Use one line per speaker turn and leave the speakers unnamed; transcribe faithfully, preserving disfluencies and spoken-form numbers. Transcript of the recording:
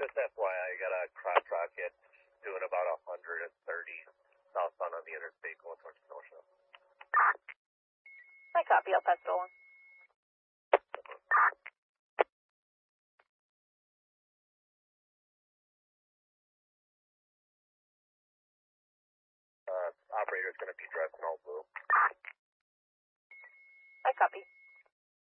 just F Y I, you got a crotch rocket doing about one hundred thirty southbound on the interstate going towards Kenosha.
I copy, I'll pass it along.
Uh, operator's going to be dressed in all blue.
I copy.